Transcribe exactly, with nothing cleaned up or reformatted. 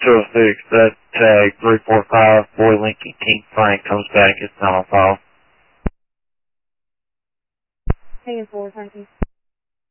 two oh six, that tag three four five, Boy Lincoln King Frank comes back, it's not on file. Hang in four, thank you.